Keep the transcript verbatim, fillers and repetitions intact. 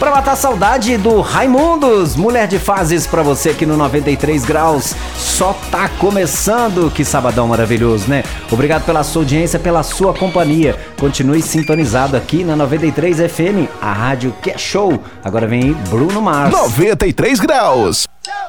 Pra matar a saudade do Raimundos, Mulher de Fases pra você aqui no noventa e três graus. Só tá começando, que sabadão maravilhoso, né? Obrigado pela sua audiência, pela sua companhia. Continue sintonizado aqui na noventa e três F M, a rádio que é show. Agora vem aí Bruno Mars. noventa e três graus.